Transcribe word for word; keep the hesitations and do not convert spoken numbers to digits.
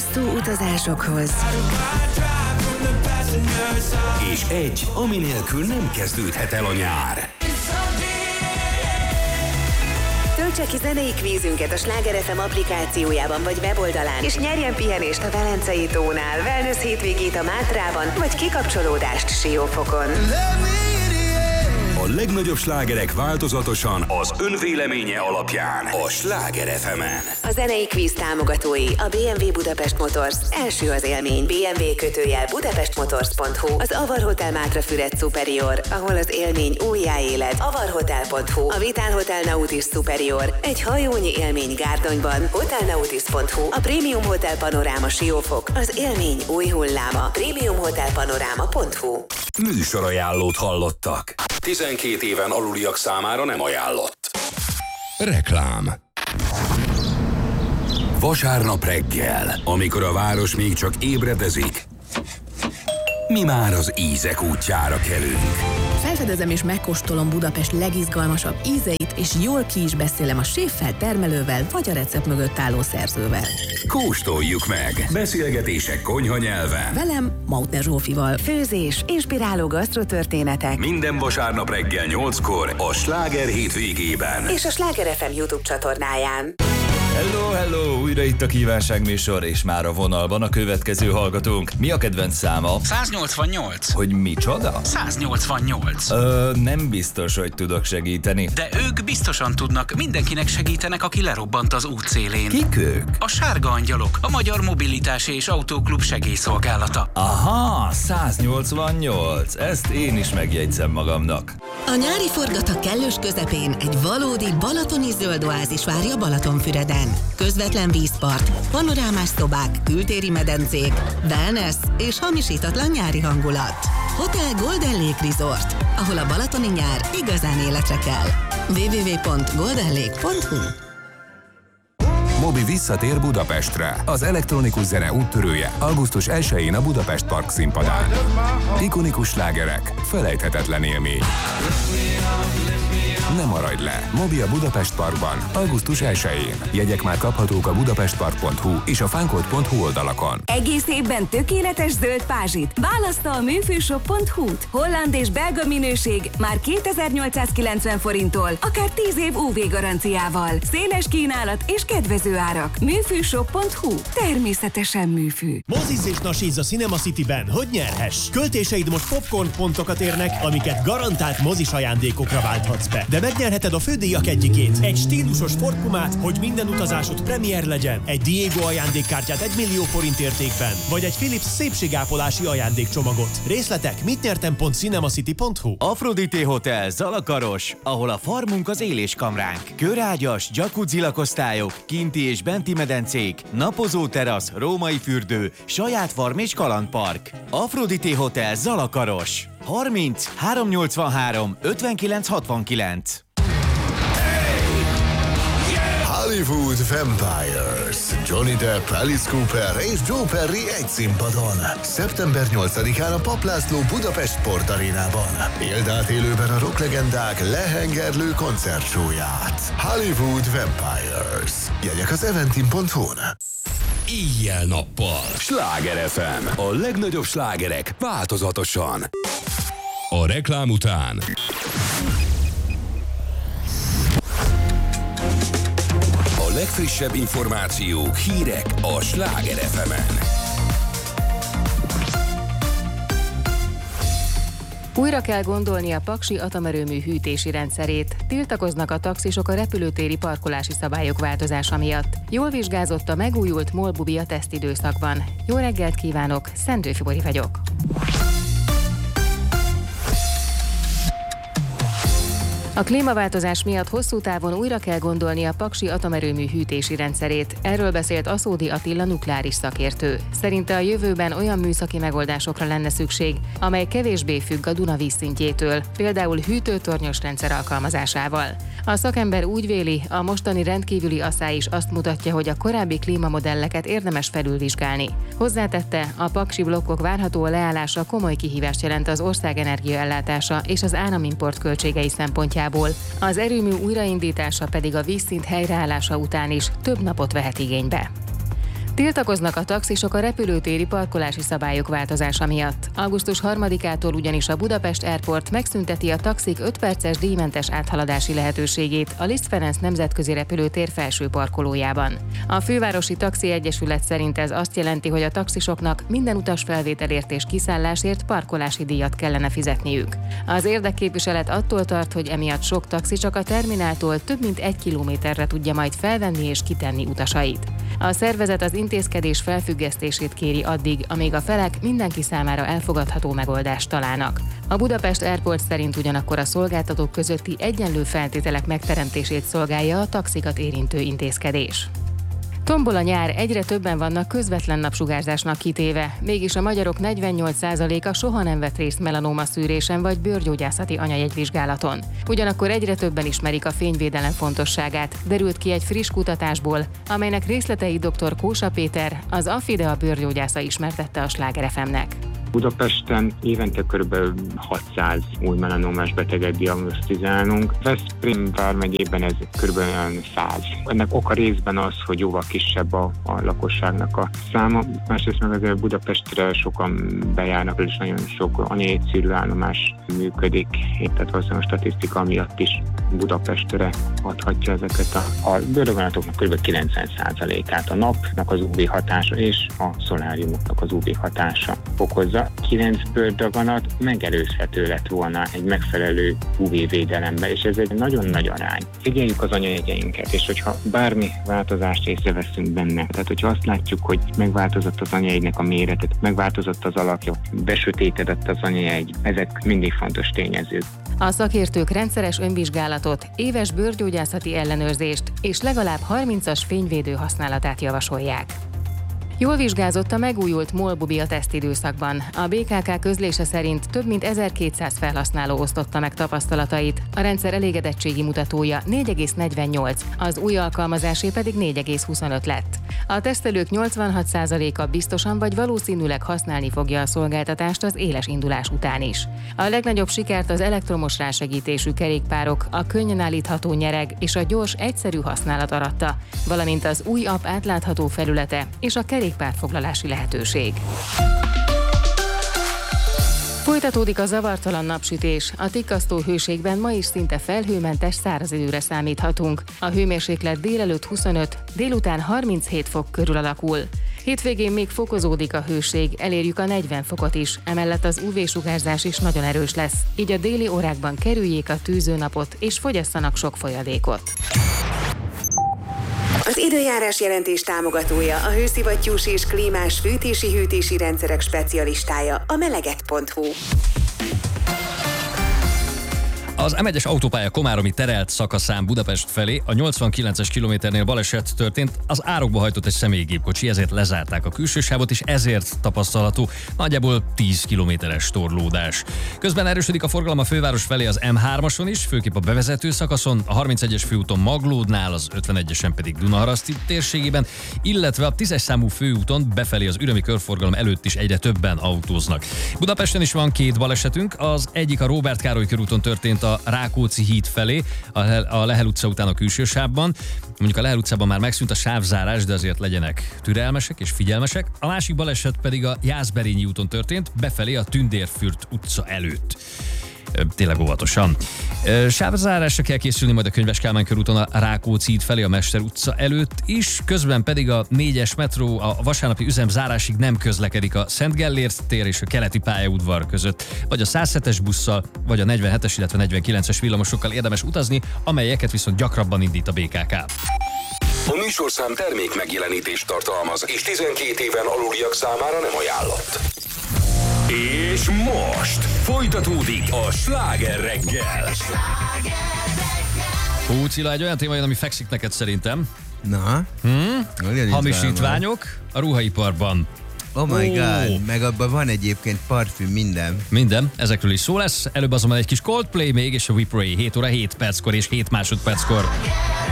hosszú utazásokhoz. És egy, ami nélkül nem kezdődhet el a nyár. Töltse ki zenei kvízünket a Sláger ef em applikációjában vagy weboldalán, és nyerjen pihenést a Velencei tónál, wellness hétvégét a Mátrában, vagy kikapcsolódást Siófokon. A legnagyobb slágerek változatosan az önvéleménye alapján a Sláger ef emen. A zenei kvíz támogatói a bé em vé Budapest Motors, első az élmény, bé em vé kötőjel budapestmotors pont hu, az Avar Hotel Mátrafüred Superior, ahol az élmény újjáéled, avarhotel pont hu, a Vitál Hotel Nautis Superior, egy hajónyi élmény Gárdonyban, hotelnautis pont hu, a Premium Hotel Panoráma Siófok, az élmény új hulláma, premium hotel panoráma pont hu. Műsorajánlót hallottak. tizenkét éven aluliak számára nem ajánlott. Reklám. Vasárnap reggel, amikor a város még csak ébredezik, mi már az ízek útjára kelünk. Felfedezem és megkóstolom Budapest legizgalmasabb ízeit, és jól ki is beszélem a séffel, termelővel vagy a recept mögött álló szerzővel. Kóstoljuk meg! Beszélgetések konyha nyelven. Velem, Mautner Zsófival. Főzés, inspiráló gasztrotörténetek. Minden vasárnap reggel nyolckor a Sláger hétvégében. És a Sláger ef em YouTube csatornáján. Hello, hello! Újra itt a kívánságműsor, és már a vonalban a következő hallgatónk. Mi a kedvenc száma? száznyolcvannyolc. Hogy micsoda? száznyolcvannyolc. Ö, nem biztos, hogy tudok segíteni. De ők biztosan tudnak, mindenkinek segítenek, aki lerobbant az útszélén. Kik ők? A Sárga Angyalok, a Magyar Mobilitási és Autóklub segélyszolgálata. Aha, száznyolcvannyolc. Ezt én is megjegyzem magamnak. A nyári forgatag kellős közepén egy valódi balatoni zöld oázis várja Balatonfüreden. Közvetlen vízpart, panorámás szobák, kültéri medencék, wellness és hamisítatlan nyári hangulat. Hotel Golden Lake Resort, ahol a balatoni nyár igazán életre kell. double-u double-u double-u pont golden lake pont hu. Mobi visszatér Budapestre. Az elektronikus zene úttörője augusztus elsején a Budapest Park színpadán. Ikonikus slágerek, felejthetetlen élmény. Ne maradj le! Mobi a Budapest Parkban, augusztus elsején. Jegyek már kaphatók a budapestpark pont hu és a funcode pont hu oldalakon. Egész évben tökéletes zöld pázsit. Választa a műfűshop pont hu-t. Holland és belga minőség már kétezer-nyolcszázkilencven forinttól, akár tíz év ú vé garanciával. Széles kínálat és kedvező árak. műfűshop pont hu. Természetesen műfű. Mozizz és nasízz a Cinema Cityben, hogy nyerhess. Költéseid most popcorn pontokat érnek, amiket garantált mozis ajándékokra válthatsz be. De megnyerheted a fődíjak egyikét. Egy stílusos Ford-Pumát, hogy minden utazásod premier legyen. Egy Diego ajándékkártyát egy millió forint értékben. Vagy egy Philips szépségápolási ajándékcsomagot. Részletek mit nyertem pont cinemacity pont hu. Aphrodite Hotel Zalakaros, ahol a farmunk az éléskamránk. Körágyas, jacuzzi lakosztályok, kinti és benti medencék, napozó terasz, római fürdő, saját farm és kalandpark. Aphrodite Hotel Zalakaros. harminc háromszáznyolcvanhárom ötvenkilenc hatvankilenc. Hollywood Vampires. Johnny Depp, Alice Cooper és Joe Perry egy színpadon. szeptember nyolcadikán a Papp László Budapest Sportarénában. Éld át élőben a rocklegendák lehengerlő koncertsóját. Hollywood Vampires. Jegyek az eventim pont hu-n. Éjjel-nappal. Sláger ef em. A legnagyobb slágerek változatosan. A reklám után. A legfrissebb információk, hírek a Sláger ef emen. Újra kell gondolni a paksi atomerőmű hűtési rendszerét. Tiltakoznak a taxisok a repülőtéri parkolási szabályok változása miatt. Jól vizsgázott a megújult MOL-bubi a tesztidőszakban. Jó reggelt kívánok, Szendő Fibori vagyok. A klímaváltozás miatt hosszú távon újra kell gondolni a paksi atomerőmű hűtési rendszerét. Erről beszélt Aszódi Attila nukleáris szakértő. Szerinte a jövőben olyan műszaki megoldásokra lenne szükség, amely kevésbé függ a Duna vízszintjétől, például hűtőtornyos rendszer alkalmazásával. A szakember úgy véli, a mostani rendkívüli asszály is azt mutatja, hogy a korábbi klímamodelleket érdemes felülvizsgálni. Hozzátette, a paksi blokkok várható leállása komoly kihívást jelent az ország energiaellátása és az áramimport költségei szempontjából. Az erőmű újraindítása pedig a vízszint helyreállása után is több napot vehet igénybe. Tiltakoznak a taxisok a repülőtéri parkolási szabályok változása miatt. augusztus harmadikától ugyanis a Budapest Airport megszünteti a taxik öt perces díjmentes áthaladási lehetőségét a Liszt Ferenc nemzetközi repülőtér felső parkolójában. A Fővárosi Taxi Egyesület szerint ez azt jelenti, hogy a taxisoknak minden utasfelvételért és kiszállásért parkolási díjat kellene fizetniük. Az érdekképviselet attól tart, hogy emiatt sok taxi csak a termináltól több mint egy kilométerre tudja majd felvenni és kitenni utasait. A szervezet az intézkedés felfüggesztését kéri addig, amíg a felek mindenki számára elfogadható megoldást találnak. A Budapest Airport szerint ugyanakkor a szolgáltatók közötti egyenlő feltételek megteremtését szolgálja a taxikat érintő intézkedés. Tombol a nyár, egyre többen vannak közvetlen napsugárzásnak kitéve, mégis a magyarok negyvennyolc százaléka soha nem vett részt melanóma szűrésen vagy bőrgyógyászati anyajegyvizsgálaton. Ugyanakkor egyre többen ismerik a fényvédelem fontosságát, derült ki egy friss kutatásból, amelynek részletei dr. Kósa Péter, az Affidea bőrgyógyásza ismertette a Sláger ef em-nek. Budapesten évente kb. hatszáz új melanómás beteget diagnosztizálunk. Veszprém vármegyében ez kb. száz. Ennek oka részben az, hogy jóval kisebb a, a lakosságnak a száma. Másrészt meg azért Budapestre sokan bejárnak, és nagyon sok anyajegyszűrő állomás működik. Tehát valószínűleg a statisztika miatt is Budapestre adhatja ezeket a, a bőrdaganatoknak kb. kilencven százalékát a napnak az ú vé hatása és a szoláriumoknak az ú vé hatása okozza. kilenc bőrdaganat megelőzhető lett volna egy megfelelő ú vé védelembe, és ez egy nagyon nagy arány. Figyeljük az anyajegyeinket, és hogyha bármi változást észreveszünk benne, tehát hogyha azt látjuk, hogy megváltozott az anyajegynek a méretet, megváltozott az alakja, besötétedett az anyajegy, ezek mindig fontos tényezők. A szakértők rendszeres önvizsgálatot, éves bőrgyógyászati ellenőrzést és legalább harmincas fényvédő használatát javasolják. Jól vizsgázott a megújult MOL-bubi a tesztidőszakban. A bé ká ká közlése szerint több mint ezerkétszáz felhasználó osztotta meg tapasztalatait, a rendszer elégedettségi mutatója négy egész negyvennyolc, az új alkalmazásé pedig négy egész huszonöt lett. A tesztelők nyolcvanhat százaléka biztosan vagy valószínűleg használni fogja a szolgáltatást az éles indulás után is. A legnagyobb sikert az elektromos rásegítésű kerékpárok, a könnyen állítható nyereg és a gyors, egyszerű használat aratta, valamint az új app átlátható felülete és a kerékpárfoglalási lehetőség. Folytatódik a zavartalan napsütés. A tikkasztó hőségben ma is szinte felhőmentes száraz időre számíthatunk. A hőmérséklet délelőtt huszonöt, délután harminchét fok körül alakul. Hétvégén még fokozódik a hőség, elérjük a negyven fokot is, emellett az ú vé-sugárzás is nagyon erős lesz, így a déli órákban kerüljék a tűzőnapot és fogyasszanak sok folyadékot. Az időjárás jelentés támogatója, a hőszivattyús és klímás fűtési-hűtési rendszerek specialistája, a meleget pont hu. Az em egyes autópálya komáromi terelt szakaszán Budapest felé a nyolcvankilences kilométernél baleset történt, az árokba hajtott egy személygépkocsi, ezért lezárták a külső sávot, és ezért tapasztalható nagyjából tíz kilométeres torlódás. Közben erősödik a forgalom a főváros felé az em hármason is, főképp a bevezető szakaszon, a harmincegyes főúton Maglódnál, az ötvenegyesen pedig Dunaharaszti térségében, illetve a tízes számú főúton befelé az ürömi körforgalom előtt is egyre többen autóznak. Budapesten is van két balesetünk, az egyik a Róbert Károly körúton történt a Rákóczi híd felé, a Lehel utca után a külső sávban. Mondjuk a Lehel utcában már megszűnt a sávzárás, de azért legyenek türelmesek és figyelmesek. A másik baleset pedig a Jászberényi úton történt, befelé a Tündérfürt utca előtt. Tényleg óvatosan. Sávzárásra kell készülni majd a Könyves Kálmán körúton a Rákóczi híd felé a Mester utca előtt is, közben pedig a négyes metró a vasárnapi üzem zárásig nem közlekedik a Szent Gellért tér és a keleti pályaudvar között, vagy a százhetes busszal, vagy a negyvenhetes, illetve negyvenkilences villamosokkal érdemes utazni, amelyeket viszont gyakrabban indít a bé ká ká. A műsorszám termék megjelenítést tartalmaz, és tizenkét éven aluliak számára nem ajánlott. És most folytatódik a Sláger reggel. Hú, Cilla, egy olyan téma jön, ami fekszik neked szerintem. Na? Hmm? Hamisítványok a ruhaiparban. Oh my god, meg abban van egyébként parfüm, minden. Minden, ezekről is szó lesz. Előbb azonban egy kis Coldplay még, és a We Pray hét óra hét perckor és hét másodperckor.